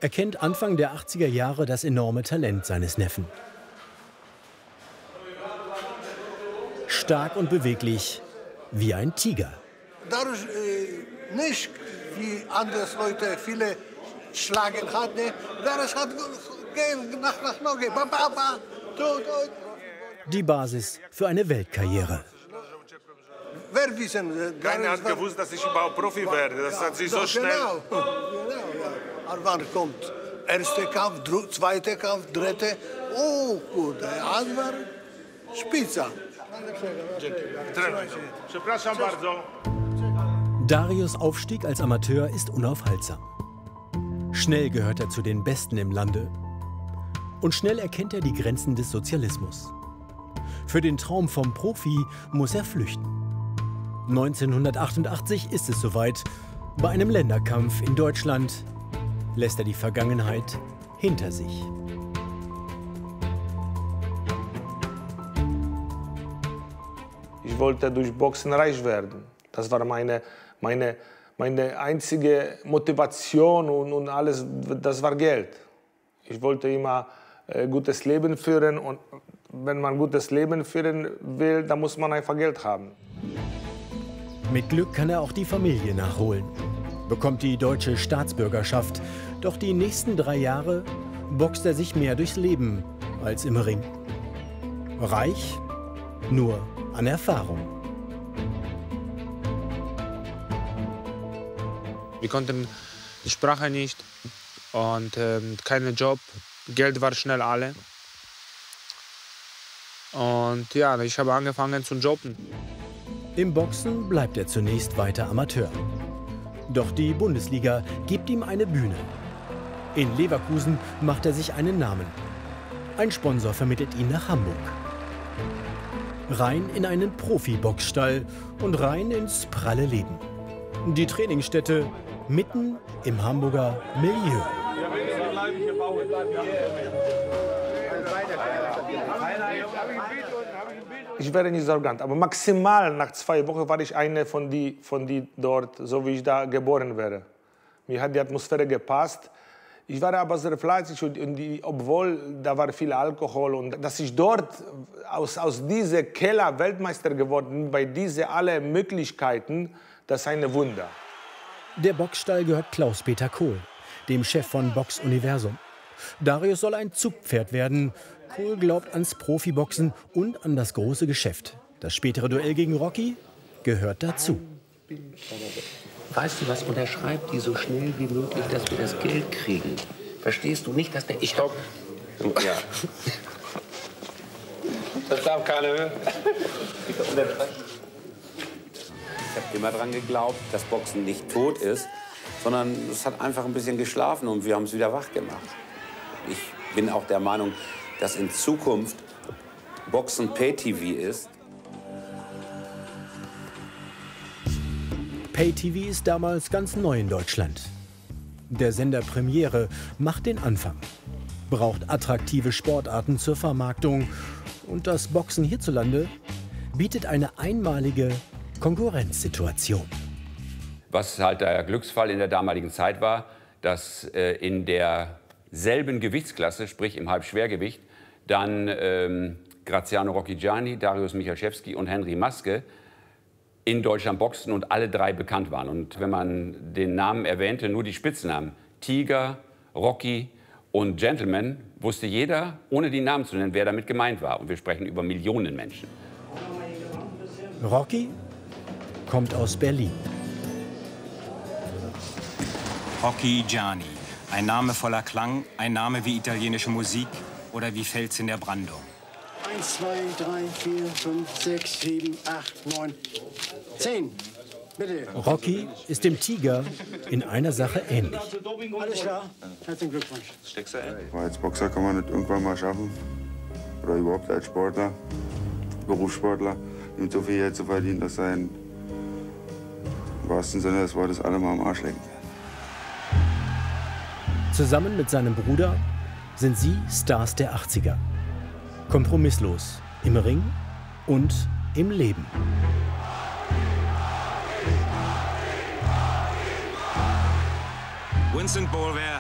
erkennt Anfang der 80er Jahre das enorme Talent seines Neffen. Stark und beweglich wie ein Tiger. Dadurch nicht wie andere Leute viele schlagen hat, ne? Das hat gehen nach Noge. Die Basis für eine Weltkarriere. Wer wissen? Keiner hat gewusst, dass ich überhaupt Profi werde. Das hat sich so schnell. Genau. Aber wann kommt erster Kampf, zweiter Kampf, dritter? Oh, gut. Das war Spitze. Przepraszam bardzo. Darius' Aufstieg als Amateur ist unaufhaltsam. Schnell gehört er zu den Besten im Lande. Und schnell erkennt er die Grenzen des Sozialismus. Für den Traum vom Profi muss er flüchten. 1988 ist es soweit. Bei einem Länderkampf in Deutschland lässt er die Vergangenheit hinter sich. Ich wollte durch Boxen reich werden. Das war meine einzige Motivation und alles, das war Geld. Ich wollte immer gutes Leben führen und wenn man gutes Leben führen will, dann muss man einfach Geld haben. Mit Glück kann er auch die Familie nachholen, bekommt die deutsche Staatsbürgerschaft. Doch die nächsten 3 Jahre boxt er sich mehr durchs Leben als im Ring. Reich nur an Erfahrung. Wir konnten die Sprache nicht und keinen Job. Geld war schnell alle. Und ja, ich habe angefangen zu jobben. Im Boxen bleibt er zunächst weiter Amateur. Doch die Bundesliga gibt ihm eine Bühne. In Leverkusen macht er sich einen Namen. Ein Sponsor vermittelt ihn nach Hamburg. Rein in einen Profi-Boxstall und rein ins pralle Leben. Die Trainingsstätte mitten im Hamburger Milieu. Ich wäre nicht so arrogant, aber maximal nach 2 Wochen war ich eine von die dort, so wie ich da geboren wäre. Mir hat die Atmosphäre gepasst. Ich war aber sehr fleißig obwohl da war viel Alkohol und dass ich dort aus diesem Keller Weltmeister geworden bin, bei diesen alle Möglichkeiten, das ist ein Wunder. Der Boxstall gehört Klaus-Peter Kohl, dem Chef von Box Universum. Darius soll ein Zugpferd werden. Kohl glaubt ans Profiboxen und an das große Geschäft. Das spätere Duell gegen Rocky gehört dazu. Weißt du was, unterschreibt die so schnell wie möglich, dass wir das Geld kriegen. Verstehst du nicht, dass der... Stopp. Ja. Das darf keiner hören. Ich habe immer daran geglaubt, dass Boxen nicht tot ist, sondern es hat einfach ein bisschen geschlafen und wir haben es wieder wach gemacht. Ich bin auch der Meinung, dass in Zukunft Boxen Pay-TV ist. Pay-TV ist damals ganz neu in Deutschland. Der Sender Premiere macht den Anfang, braucht attraktive Sportarten zur Vermarktung und das Boxen hierzulande bietet eine einmalige Konkurrenzsituation. Was halt der Glücksfall in der damaligen Zeit war, dass in derselben Gewichtsklasse, sprich im Halbschwergewicht, dann Graziano Rocchigiani, Darius Michalczewski und Henry Maske in Deutschland boxten und alle 3 bekannt waren. Und wenn man den Namen erwähnte, nur die Spitznamen, Tiger, Rocky und Gentleman, wusste jeder, ohne die Namen zu nennen, wer damit gemeint war. Und wir sprechen über Millionen Menschen. Rocky kommt aus Berlin. Rocchigiani, ein Name voller Klang, ein Name wie italienische Musik oder wie Fels in der Brandung. 1, 2, 3, 4, 5, 6, 7, 8, 9, 10. Bitte. Rocky ist dem Tiger in einer Sache ähnlich. Alles klar. Herzlichen Glückwunsch. Als Boxer kann man das irgendwann mal schaffen. Oder überhaupt als Sportler, Berufssportler, mit so viel Geld zu verdienen, dass sein, im wahrsten Sinne des Wortes, alle mal am Arsch lecken. Zusammen mit seinem Bruder sind sie Stars der 80er. Kompromisslos im Ring und im Leben. Vincent Bollwer,